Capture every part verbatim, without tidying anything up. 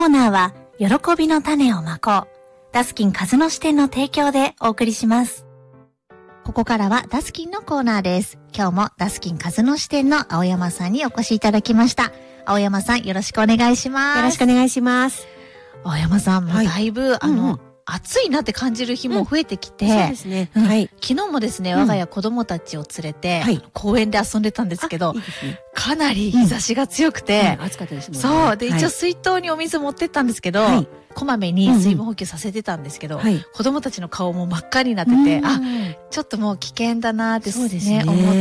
コーナーは喜びの種をまこう。ダスキン数の支店の提供でお送りします。ここからはダスキンのコーナーです。今日もダスキン数の支店の青山さんにお越しいただきました。青山さんよろしくお願いします。 よろしくお願いします。 青山さんもだいぶ、はい、あの、うんうん、暑いなって感じる日も増えてきて、うん、 そうですね、 うん、 はい、 昨日もですね、我が家子供たちを連れて、うん、公園で遊んでたんですけど、いいですね、かなり日差しが強くて、 うん、暑かったですもんね。 そうで、一応水筒にお水持ってったんですけど、はい、こまめに水分補給させてたんですけど、うんうん、子供たちの顔も真っ赤になってて、あ、ちょっともう危険だなってですね、ですね思って、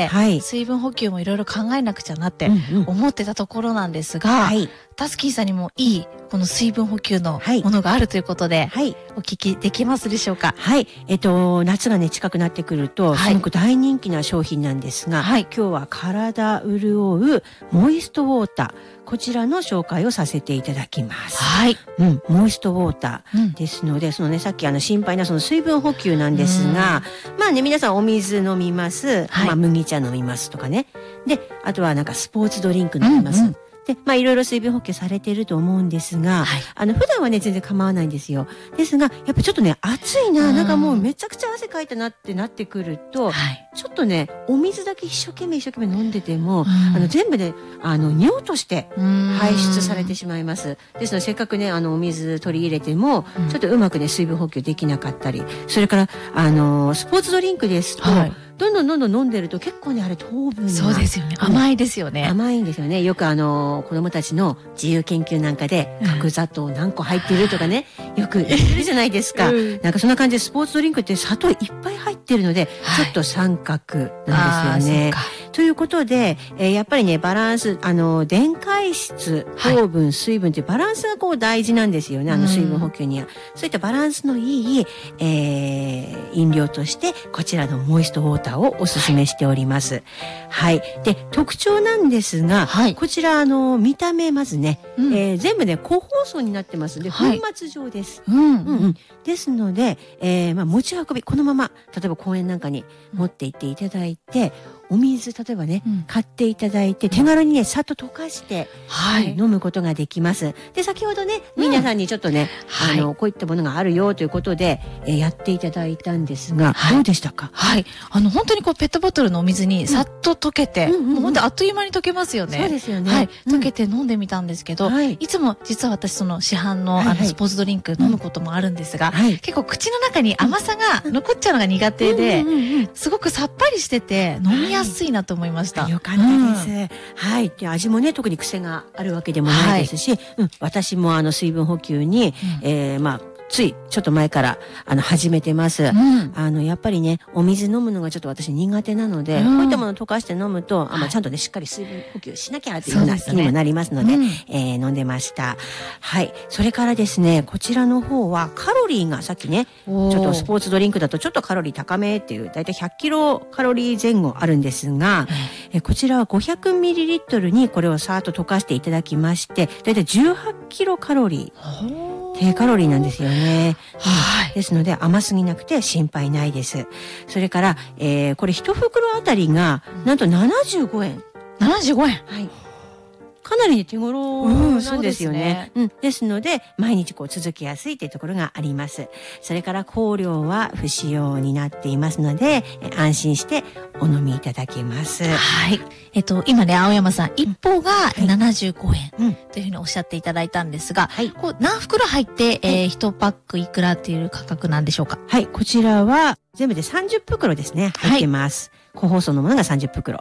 はい、水分補給もいろいろ考えなくちゃなって思ってたところなんですが、はい、タスキンさんにもいいこの水分補給のものがあるということで、はい、お聞きできますでしょうか。 はい、えっと夏がね近くなってくると、すごく大人気な商品なんですが、はい、今日は体潤うモイストウォーター、こちらの紹介をさせていただきます。はい、うん、モイストウォーターですので、うん、そのねさっきあの心配なその水分補給なんですが、まあね皆さんお水飲みます、はい、まあ麦茶飲みますとかね、であとはなんかスポーツドリンク飲みます。うんうん、で、まあいろいろ水分補給されていると思うんですが、はい、あの普段はね全然構わないんですよ。ですがやっぱちょっとね暑いな、なんかもうめちゃくちゃ汗かいたなってなってくると、はい、ちょっとねお水だけ一生懸命一生懸命飲んでても、あの全部ねあの尿として排出されてしまいます。ですのでせっかくねあのお水取り入れても、うん、ちょっとうまくね水分補給できなかったり、それからあのスポーツドリンクですと、はい、どんどんどんどん飲んでると結構ねあれ糖分がそうですよね、甘いですよね。 甘いんですよね。よくあの子供たちの自由研究なんかで角砂糖何個入っているとかね、うん、よく言ってるじゃないですか、うん、なんかそんな感じでスポーツドリンクって砂糖いっぱい入ってるので、はい、ちょっと三角なんですよね。ということで、えー、やっぱりねバランス、あの電解質、糖分、はい、水分というバランスがこう大事なんですよね、あの水分補給には。そういったバランスのいい、えー、飲料としてこちらのモイストウォーターをおすすめしております。はい。で特徴なんですが、はい、こちらあの見た目まずね、うん、えー、全部ね個包装になってますので、はい、粉末状です。うんうんうん、ですので、えーまあ、持ち運びこのまま例えば公園なんかに持って行っていただいて、お水例えばね、うん、買っていただいて手軽にねさっと溶かして、はい、飲むことができます。で先ほどね、うん、皆さんにちょっとね、あの、はい、こういったものがあるよということで、えー、やっていただいたんですが、はい、どうでしたか。 はい、あの本当にこうペットボトルのお水にさっと溶けて、うん、もう本当あっという間に溶けますよね。 そうですよね。 はい、溶けて飲んでみたんですけど、はい、いつも実は私その市販の、はいはい、あのスポーツドリンク飲むこともあるんですが、はい、結構口の中に甘さが残っちゃうのが苦手で、うんうんうんうん、すごくさっぱりしてて飲みやすいなと思いました。 はい、よかったです。うん、はい。で味もね特に癖があるわけでもないですし、はい、うん、私もあの水分補給に、うん、えー、まあついちょっと前からあの始めてます。うん、あのやっぱりねお水飲むのがちょっと私苦手なので、うん、こういったものを溶かして飲むと、はい、あまあちゃんとねしっかり水分補給しなきゃというような気にもなりますので、うん、えー、飲んでました。はい。それからですねこちらの方はカロリーがさっきねちょっとスポーツドリンクだとちょっとカロリー高めっていうだいたいひゃくキロカロリー前後あるんですが、うん、えこちらはごひゃくミリリットルにこれをさーっと溶かしていただきまして、だいたいじゅうはちキロカロリー。低カロリーなんですよね。はい。ですので甘すぎなくて心配ないです。それから、えー、これ一袋あたりがなんとななじゅうごえん。 ななじゅうごえん。 はい。かなり手頃なんですよね。うん、ですね。うん。ですので、毎日こう続けやすいというところがあります。それから香料は不使用になっていますので、安心してお飲みいただけます。 はい。えっと、今ね、青山さん、一方がななじゅうごえんというふうにおっしゃっていただいたんですが、はい、こう何袋入って、えー、いちパックいくらっていう価格なんでしょうか。 はい。こちらは全部でさんじゅっ袋ですね。入ってます。はい、個包装のものがさんじゅっ袋。はい。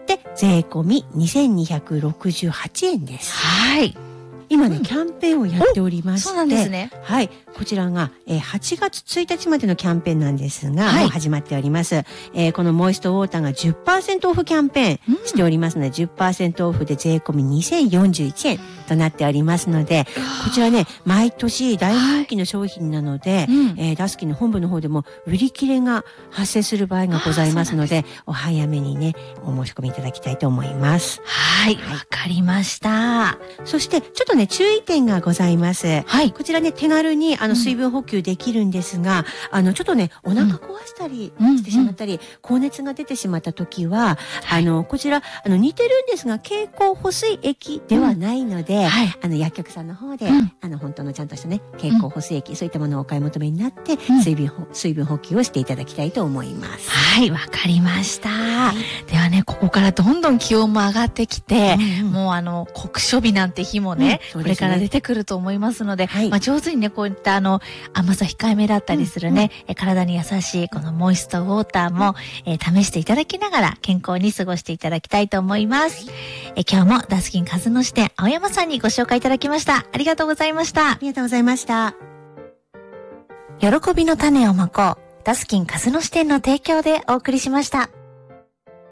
で、税込みにせんにひゃくろくじゅうはちえんです。 はい。 今ね、うん、キャンペーンをやっておりまして。 そうなんですね。 はい。こちらが、えー、はちがつついたちまでのキャンペーンなんですが、はい、もう始まっております。えー、このモイストウォーターが じゅっパーセント オフキャンペーンしておりますので、うん、じゅっパーセント オフで税込みにせんよんじゅういちえんとなっておりますので、こちらね、毎年大人気の商品なので、はい、えー、ダスキンの本部の方でも売り切れが発生する場合がございますので、お早めにね、お申し込みいただきたいと思います。 はい。わ、はい、かりました。 そして、ちょっとね、 ね、注意点がございます。 はい。 こちらね、手軽に、あの、水分補給できるんですが、うん、あの、ちょっとね、お腹壊したりしてしまったり、うんうん、高熱が出てしまった時は、はい、あの、こちら、あの、似てるんですが、経口補水液ではないので、うん、はい、あの、薬局さんの方で、うん、あの、本当のちゃんとしたね、経口補水液、うん、そういったものをお買い求めになって、うん、水分、水分補給をしていただきたいと思います。 はい、わかりました。はい、ではね、ここからどんどん気温も上がってきて、うんうん、もうあの、酷暑日なんて日もね、うん、これから出てくると思いますので、はい、まあ、上手にね、こういったあの、甘さ控えめだったりするね、うんうん、体に優しいこのモイストウォーターも、えー、試していただきながら健康に過ごしていただきたいと思います。えー、今日もダスキン数の支店青山さんにご紹介いただきました。ありがとうございました。 ありがとうございました。 喜びの種をまこう。ダスキン数の支店の提供でお送りしました。